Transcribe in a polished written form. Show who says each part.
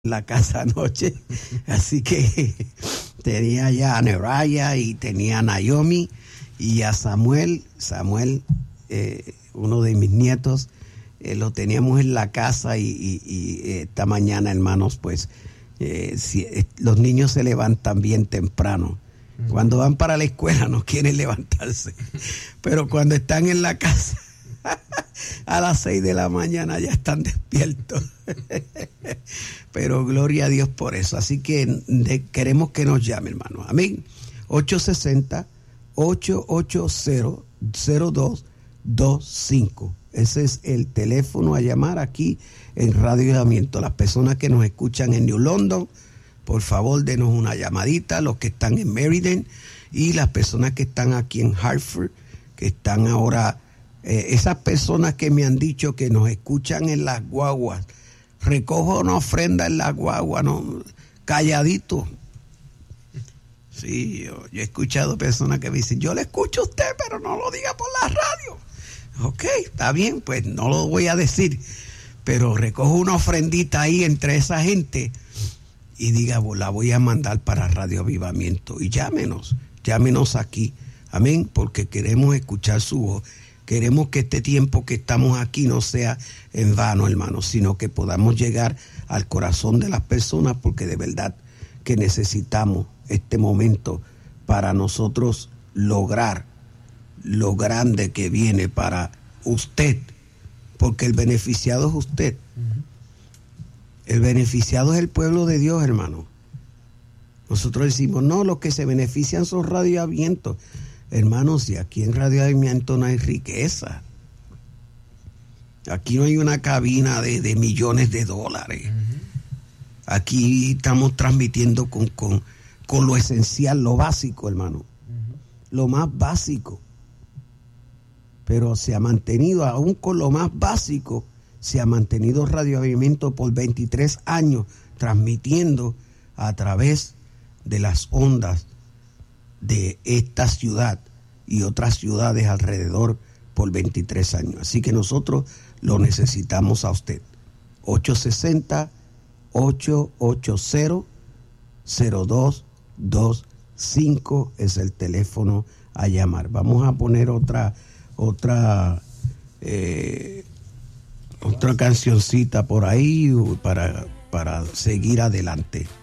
Speaker 1: la casa anoche, así que tenía ya a Neraya y tenía a Naomi y a Samuel, uno de mis nietos, lo teníamos en la casa y esta mañana, hermanos, pues los niños se levantan bien temprano. Cuando van para la escuela no quieren levantarse, pero cuando están en la casa a las 6 de la mañana ya están despiertos. Pero gloria a Dios por eso. Así que queremos que nos llame, hermano. Amén. 860-880-0225. Ese es el teléfono a llamar aquí en Radio Avivamiento. Las personas que nos escuchan en New London, por favor, denos una llamadita. Los que están en Meriden y las personas que están aquí en Hartford, que están ahora... esas personas que me han dicho que nos escuchan en las guaguas, recojo una ofrenda en la guagua, no, calladito. Sí, yo he escuchado personas que me dicen, yo le escucho a usted, pero no lo diga por la radio. Ok, está bien, pues no lo voy a decir, pero recojo una ofrendita ahí entre esa gente y diga, pues la voy a mandar para Radio Avivamiento y llámenos aquí, amén, porque queremos escuchar su voz. Queremos que este tiempo que estamos aquí no sea en vano, hermanos, sino que podamos llegar al corazón de las personas, porque de verdad que necesitamos este momento para nosotros lograr lo grande que viene para usted, porque el beneficiado es usted. El beneficiado es el pueblo de Dios, hermano. Nosotros decimos, no, los que se benefician son Radio Avivamiento. Hermanos, y aquí en Radio Avivamiento no hay riqueza. Aquí no hay una cabina de millones de dólares. Aquí estamos transmitiendo con lo esencial, lo básico, hermano. Lo más básico. Pero se ha mantenido, aún con lo más básico, se ha mantenido Radio Avivamiento por 23 años, transmitiendo a través de las ondas de esta ciudad y otras ciudades alrededor por 23 años. Así que nosotros lo necesitamos a usted. 860-880-0225 es el teléfono a llamar. Vamos a poner otra cancioncita por ahí para seguir adelante.